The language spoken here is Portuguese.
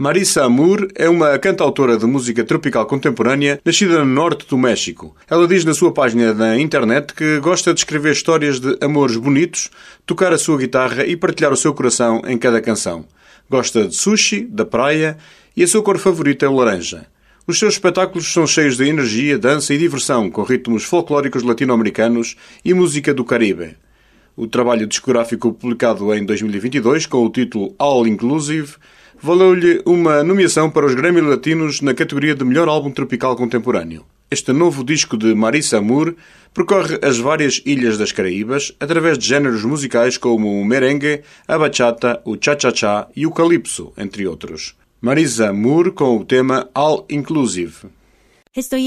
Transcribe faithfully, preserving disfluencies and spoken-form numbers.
Marisa Amor é uma cantautora de música tropical contemporânea nascida no norte do México. Ela diz na sua página da internet que gosta de escrever histórias de amores bonitos, tocar a sua guitarra e partilhar o seu coração em cada canção. Gosta de sushi, da praia e a sua cor favorita é o laranja. Os seus espetáculos são cheios de energia, dança e diversão, com ritmos folclóricos latino-americanos e música do Caribe. O trabalho discográfico publicado em dois mil e vinte e dois, com o título All Inclusive, valeu-lhe uma nomeação para os Grammy Latinos na categoria de Melhor Álbum Tropical Contemporâneo. Este novo disco de Marisa Amor percorre as várias ilhas das Caraíbas através de géneros musicais como o merengue, a bachata, o cha-cha-cha e o calypso, entre outros. Marisa Amor com o tema All Inclusive.